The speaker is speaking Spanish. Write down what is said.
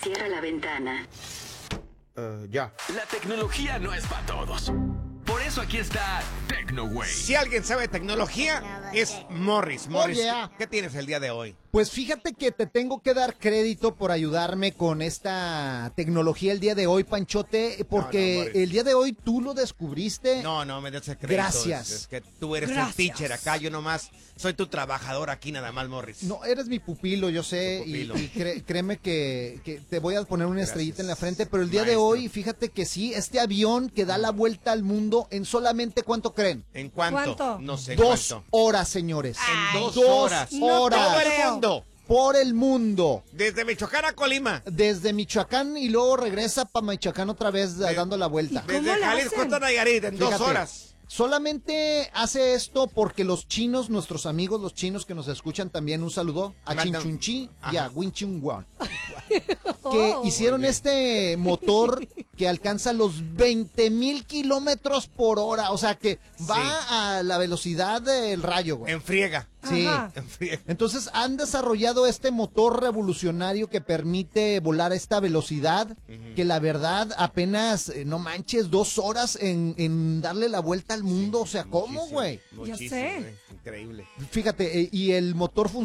Cierra la ventana. Ya. La tecnología no es para todos. Por eso aquí está TecnoWay. Si alguien sabe de tecnología, es Morris. Morris, ¿qué tienes el día de hoy? Pues fíjate que te tengo que dar crédito por ayudarme con esta tecnología el día de hoy, Panchote, porque el día de hoy tú lo descubriste. No, me des crédito. Gracias. Es que tú eres el teacher acá, yo nomás soy tu trabajador aquí nada más, Morris. No, eres mi pupilo, yo sé, y créeme que te voy a poner una estrellita en la frente, pero el día de hoy, fíjate que sí, este avión que da la vuelta al mundo, ¿en solamente cuánto creen? ¿En cuánto? No sé. 2 horas, señores. En 2 horas. Todo el mundo. Por el mundo. Desde Michoacán a Colima. Desde Michoacán y luego regresa para Michoacán otra vez dando la vuelta. Desde Jalisco hasta Nayarit en 2 horas. Solamente hace esto porque los chinos, nuestros amigos, los chinos que nos escuchan también, un saludo a Chinchunchi y a Winchunguan, que hicieron este motor que alcanza los 20,000 kilómetros por hora, o sea que va a la velocidad del rayo, güey. En friega. Sí. Entonces han desarrollado este motor revolucionario que permite volar a esta velocidad, que la verdad apenas, no manches, 2 horas en darle la vuelta al mundo. O sea, ¿cómo, güey? Ya sé. Increíble. Fíjate, y el motor